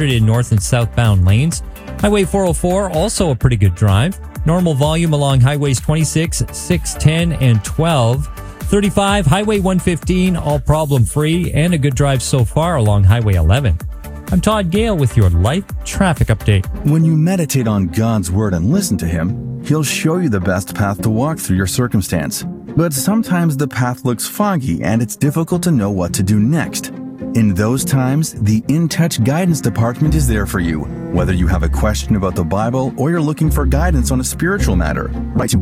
in north and southbound lanes. Highway 404, also a pretty good drive. Normal volume along highways 26, 610, and 12. 35, Highway 115, all problem-free, and a good drive so far along Highway 11. I'm Todd Gale with your Life Traffic Update. When you meditate on God's Word and listen to Him, He'll show you the best path to walk through your circumstance. But sometimes the path looks foggy and it's difficult to know what to do next. In those times, the In Touch Guidance Department is there for you. Whether you have a question about the Bible or you're looking for guidance on a spiritual matter, write to